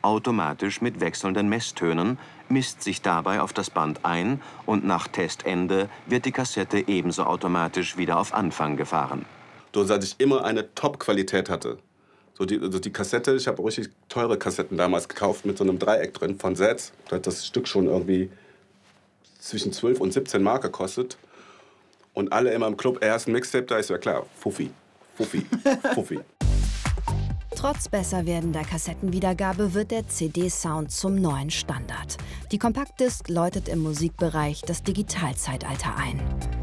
automatisch mit wechselnden Messtönen, misst sich dabei auf das Band ein und nach Testende wird die Kassette ebenso automatisch wieder auf Anfang gefahren. So, dass ich immer eine Top-Qualität hatte. So die Kassette, ich habe richtig teure Kassetten damals gekauft mit so einem Dreieck drin von Setz. Da hat das Stück schon irgendwie zwischen 12 und 17 Mark gekostet. Und alle immer im Club, erst ein Mixtape, da ist ja klar, Fuffi, Fuffi, Fuffi. Trotz besser werdender Kassettenwiedergabe wird der CD-Sound zum neuen Standard. Die Compact-Disc läutet im Musikbereich das Digitalzeitalter ein.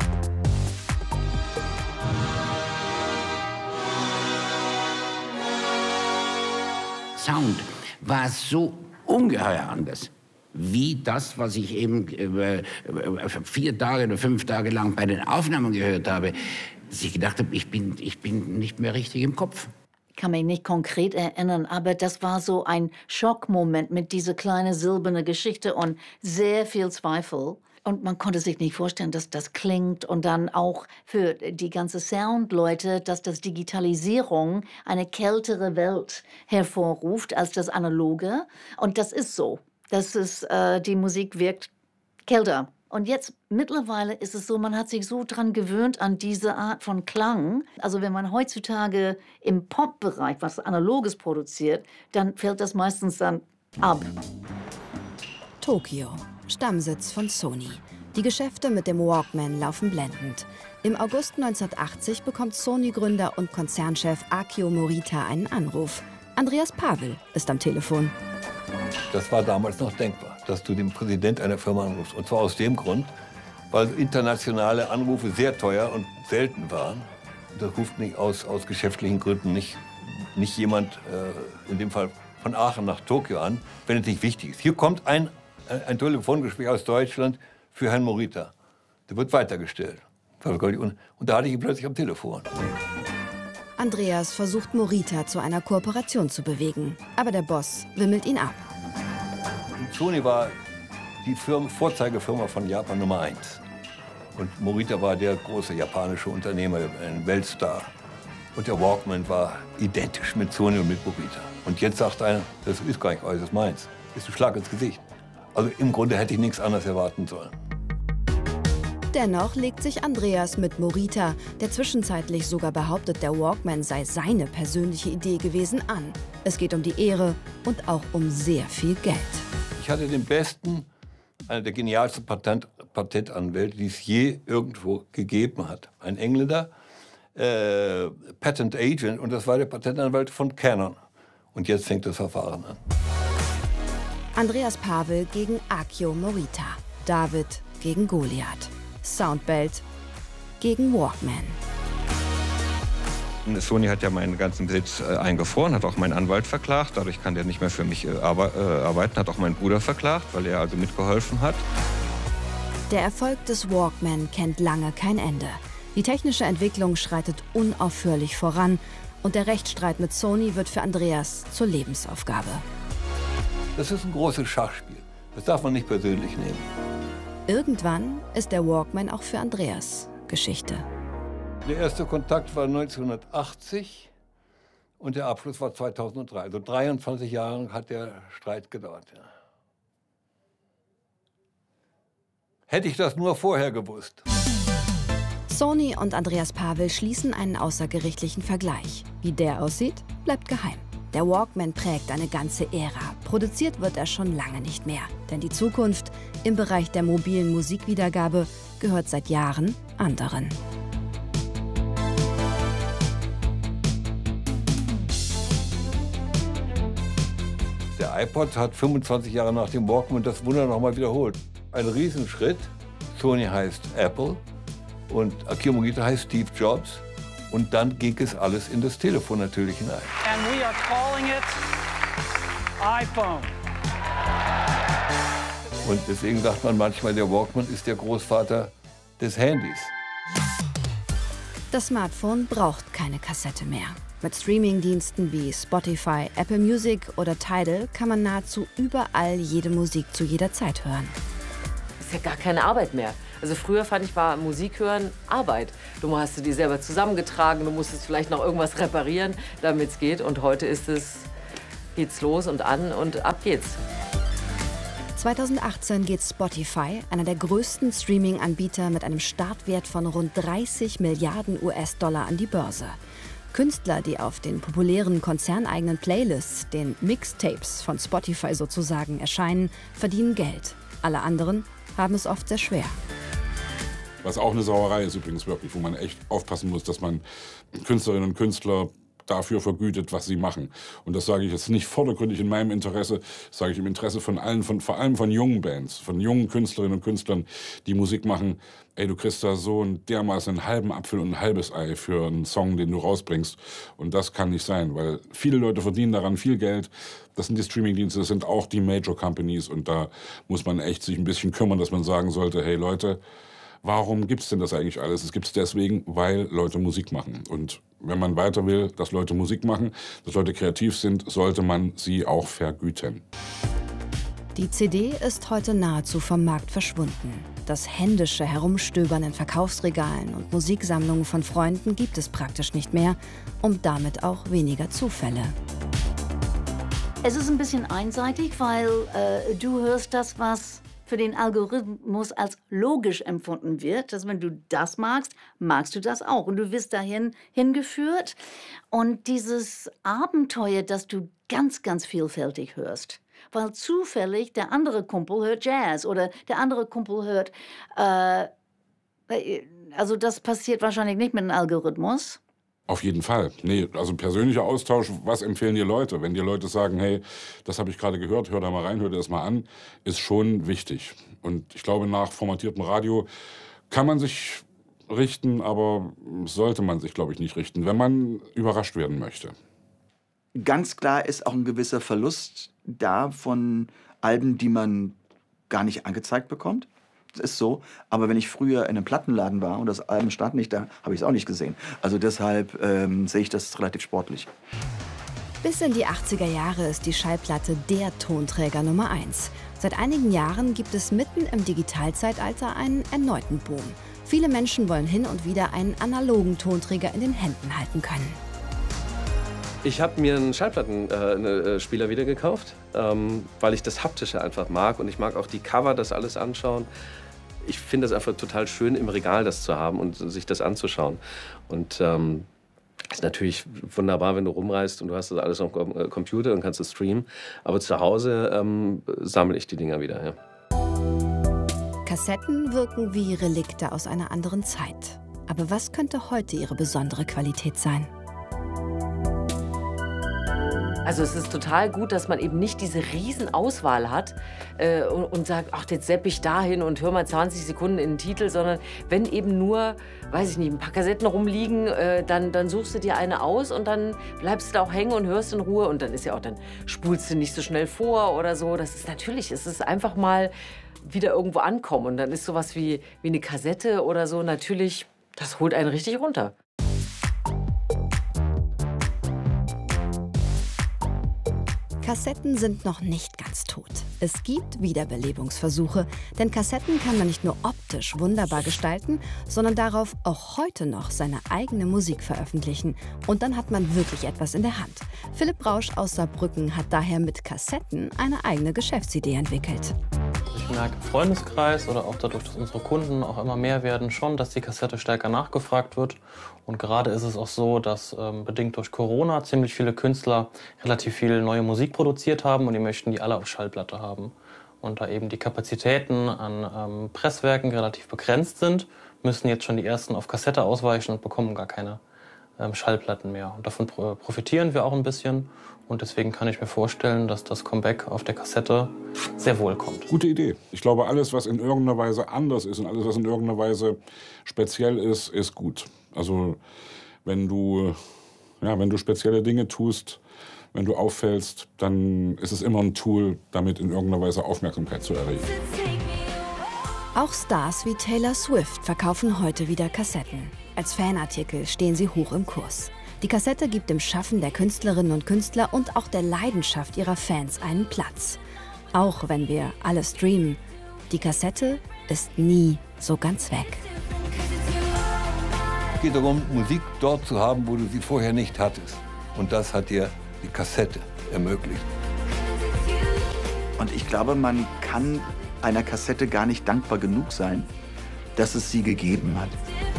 Sound war so ungeheuer anders, wie das, was ich eben 4 Tage oder 5 Tage lang bei den Aufnahmen gehört habe, dass ich gedacht habe, ich bin nicht mehr richtig im Kopf. Ich kann mich nicht konkret erinnern, aber das war so ein Schockmoment mit dieser kleinen silbernen Geschichte und sehr viel Zweifel. Und man konnte sich nicht vorstellen, dass das klingt. Und dann auch für die ganzen Soundleute, dass das Digitalisierung eine kältere Welt hervorruft als das Analoge. Und das ist so. Die Musik wirkt kälter. Und jetzt mittlerweile ist es so, man hat sich so dran gewöhnt an diese Art von Klang. Also wenn man heutzutage im Pop-Bereich was Analoges produziert, dann fällt das meistens dann ab. Tokio, Stammsitz von Sony. Die Geschäfte mit dem Walkman laufen blendend. Im August 1980 bekommt Sony-Gründer und Konzernchef Akio Morita einen Anruf. Andreas Pavel ist am Telefon. Das war damals noch denkbar, dass du den Präsident einer Firma anrufst. Und zwar aus dem Grund, weil internationale Anrufe sehr teuer und selten waren. Das ruft nicht aus geschäftlichen Gründen nicht jemand, in dem Fall von Aachen nach Tokio an, wenn es nicht wichtig ist. Hier kommt ein Telefongespräch aus Deutschland für Herrn Morita. Der wird weitergestellt. Und da hatte ich ihn plötzlich am Telefon. Andreas versucht Morita zu einer Kooperation zu bewegen, aber der Boss wimmelt ihn ab. Sony war die Vorzeigefirma von Japan Nummer 1. Und Morita war der große japanische Unternehmer, ein Weltstar. Und der Walkman war identisch mit Sony und mit Morita. Und jetzt sagt einer, das ist gar nicht euer, das ist meins. Das ist ein Schlag ins Gesicht. Also im Grunde hätte ich nichts anderes erwarten sollen. Dennoch legt sich Andreas mit Morita, der zwischenzeitlich sogar behauptet, der Walkman sei seine persönliche Idee gewesen, an. Es geht um die Ehre und auch um sehr viel Geld. Ich hatte den besten, einer der genialsten Patentanwälte, die es je irgendwo gegeben hat. Ein Engländer, Patent Agent, und das war der Patentanwalt von Canon. Und jetzt fängt das Verfahren an. Andreas Pavel gegen Akio Morita. David gegen Goliath. Soundbelt gegen Walkman. Sony hat ja meinen ganzen Besitz eingefroren, hat auch meinen Anwalt verklagt. Dadurch kann der nicht mehr für mich arbeiten, hat auch meinen Bruder verklagt, weil er also mitgeholfen hat. Der Erfolg des Walkman kennt lange kein Ende. Die technische Entwicklung schreitet unaufhörlich voran und der Rechtsstreit mit Sony wird für Andreas zur Lebensaufgabe. Das ist ein großes Schachspiel. Das darf man nicht persönlich nehmen. Irgendwann ist der Walkman auch für Andreas Geschichte. Der erste Kontakt war 1980 und der Abschluss war 2003. Also 23 Jahre hat der Streit gedauert. Ja. Hätte ich das nur vorher gewusst. Sony und Andreas Pavel schließen einen außergerichtlichen Vergleich. Wie der aussieht, bleibt geheim. Der Walkman prägt eine ganze Ära. Produziert wird er schon lange nicht mehr. Denn die Zukunft im Bereich der mobilen Musikwiedergabe gehört seit Jahren anderen. Der iPod hat 25 Jahre nach dem Walkman das Wunder noch mal wiederholt. Ein Riesenschritt. Sony heißt Apple und Akio Morita heißt Steve Jobs. Und dann ging es alles in das Telefon natürlich hinein. And we are calling it iPhone. Und deswegen sagt man manchmal, der Walkman ist der Großvater des Handys. Das Smartphone braucht keine Kassette mehr. Mit Streamingdiensten wie Spotify, Apple Music oder Tidal kann man nahezu überall jede Musik zu jeder Zeit hören. Das ist ja gar keine Arbeit mehr. Also früher fand ich, war Musik hören Arbeit. Du hast die selber zusammengetragen, du musstest vielleicht noch irgendwas reparieren, damit es geht. Und heute ist es geht's los und an und ab geht's. 2018 geht Spotify, einer der größten Streaming-Anbieter mit einem Startwert von rund 30 Milliarden US-Dollar, an die Börse. Künstler, die auf den populären konzerneigenen Playlists, den Mixtapes von Spotify sozusagen, erscheinen, verdienen Geld. Alle anderen haben es oft sehr schwer. Was auch eine Sauerei ist übrigens wirklich, wo man echt aufpassen muss, dass man Künstlerinnen und Künstler dafür vergütet, was sie machen. Und das sage ich jetzt nicht vordergründig in meinem Interesse, das sage ich im Interesse von allen, vor allem von jungen Bands, von jungen Künstlerinnen und Künstlern, die Musik machen. Ey, du kriegst da so dermaßen einen halben Apfel und ein halbes Ei für einen Song, den du rausbringst. Und das kann nicht sein, weil viele Leute verdienen daran viel Geld. Das sind die Streamingdienste, das sind auch die Major Companies. Und da muss man echt sich ein bisschen kümmern, dass man sagen sollte, hey Leute, warum gibt's denn das eigentlich alles? Es gibt's deswegen, weil Leute Musik machen. Und wenn man weiter will, dass Leute Musik machen, dass Leute kreativ sind, sollte man sie auch vergüten. Die CD ist heute nahezu vom Markt verschwunden. Das händische Herumstöbern in Verkaufsregalen und Musiksammlungen von Freunden gibt es praktisch nicht mehr und damit auch weniger Zufälle. Es ist ein bisschen einseitig, weil du hörst das, was für den Algorithmus als logisch empfunden wird, dass wenn du das magst, magst du das auch. Und du wirst dahin hingeführt. Und dieses Abenteuer, das du ganz, ganz vielfältig hörst, weil zufällig der andere Kumpel hört Jazz oder der andere Kumpel hört, also das passiert wahrscheinlich nicht mit einem Algorithmus. Auf jeden Fall. Nee, also persönlicher Austausch, was empfehlen dir Leute? Wenn dir Leute sagen, hey, das habe ich gerade gehört, hör da mal rein, hör dir das mal an, ist schon wichtig. Und ich glaube, nach formatiertem Radio kann man sich richten, aber sollte man sich, glaube ich, nicht richten, wenn man überrascht werden möchte. Ganz klar ist auch ein gewisser Verlust da von Alben, die man gar nicht angezeigt bekommt. Das ist so. Aber wenn ich früher in einem Plattenladen war und das Album stand nicht da, habe ich es auch nicht gesehen. Also deshalb sehe ich das relativ sportlich. Bis in die 80er Jahre ist die Schallplatte der Tonträger Nummer 1. Seit einigen Jahren gibt es mitten im Digitalzeitalter einen erneuten Boom. Viele Menschen wollen hin und wieder einen analogen Tonträger in den Händen halten können. Ich habe mir einen Schallplattenspieler wieder gekauft, weil ich das Haptische einfach mag. Und ich mag auch die Cover, das alles anschauen. Ich finde es einfach total schön, im Regal das zu haben und sich das anzuschauen. Und ist natürlich wunderbar, wenn du rumreist und du hast das alles auf dem Computer und kannst es streamen. Aber zu Hause sammle ich die Dinger wieder. Ja. Kassetten wirken wie Relikte aus einer anderen Zeit. Aber was könnte heute ihre besondere Qualität sein? Also es ist total gut, dass man eben nicht diese Riesenauswahl hat und sagt, ach, jetzt sepp ich dahin und hör mal 20 Sekunden in den Titel, sondern wenn eben nur, weiß ich nicht, ein paar Kassetten rumliegen, dann suchst du dir eine aus und dann bleibst du da auch hängen und hörst in Ruhe und dann ist ja auch, dann spulst du nicht so schnell vor oder so. Das ist natürlich, es ist einfach mal wieder irgendwo ankommen und dann ist sowas wie eine Kassette oder so natürlich, das holt einen richtig runter. Kassetten sind noch nicht ganz tot. Es gibt Wiederbelebungsversuche, denn Kassetten kann man nicht nur optisch wunderbar gestalten, sondern darauf auch heute noch seine eigene Musik veröffentlichen. Und dann hat man wirklich etwas in der Hand. Philipp Rausch aus Saarbrücken hat daher mit Kassetten eine eigene Geschäftsidee entwickelt. Ich merke im Freundeskreis oder auch dadurch, dass unsere Kunden auch immer mehr werden, schon, dass die Kassette stärker nachgefragt wird. Und gerade ist es auch so, dass bedingt durch Corona ziemlich viele Künstler relativ viel neue Musik produziert haben und die möchten die alle auf Schallplatte haben. Und da eben die Kapazitäten an Presswerken relativ begrenzt sind, müssen jetzt schon die ersten auf Kassette ausweichen und bekommen gar keine Schallplatten mehr. Und davon profitieren wir auch ein bisschen. Und deswegen kann ich mir vorstellen, dass das Comeback auf der Kassette sehr wohl kommt. Gute Idee. Ich glaube, alles, was in irgendeiner Weise anders ist und alles, was in irgendeiner Weise speziell ist, ist gut. Also wenn du spezielle Dinge tust, wenn du auffällst, dann ist es immer ein Tool, damit in irgendeiner Weise Aufmerksamkeit zu erregen. Auch Stars wie Taylor Swift verkaufen heute wieder Kassetten. Als Fanartikel stehen sie hoch im Kurs. Die Kassette gibt dem Schaffen der Künstlerinnen und Künstler und auch der Leidenschaft ihrer Fans einen Platz. Auch wenn wir alle streamen, die Kassette ist nie so ganz weg. Es geht darum, Musik dort zu haben, wo du sie vorher nicht hattest. Und das hat dir die Kassette ermöglicht. Und ich glaube, man kann einer Kassette gar nicht dankbar genug sein, dass es sie gegeben hat.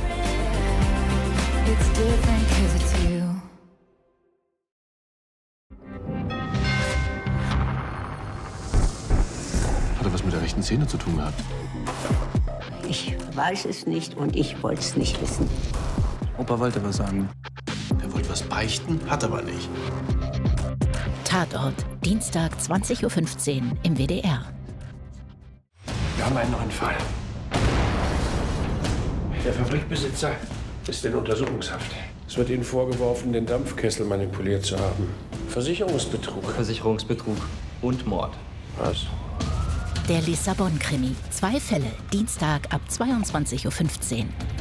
Hat er was mit der rechten Szene zu tun gehabt? Ich weiß es nicht und ich wollte es nicht wissen. Opa wollte was sagen. Er wollte was beichten, hat aber nicht. Tatort, Dienstag 20:15 Uhr im WDR. Wir haben einen neuen Fall. Der Fabrikbesitzer ist in Untersuchungshaft. Es wird Ihnen vorgeworfen, den Dampfkessel manipuliert zu haben. Versicherungsbetrug. Versicherungsbetrug und Mord. Was? Der Lissabon-Krimi. 2 Fälle, Dienstag ab 22:15 Uhr.